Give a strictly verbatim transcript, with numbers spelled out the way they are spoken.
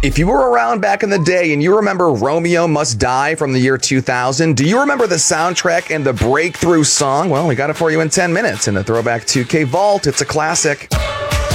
If you were around back in the day and you remember Romeo Must Die from the year two thousand, do you remember the soundtrack and the breakthrough song? Well, we got it for you in ten minutes in the Throwback two K Vault. It's a classic.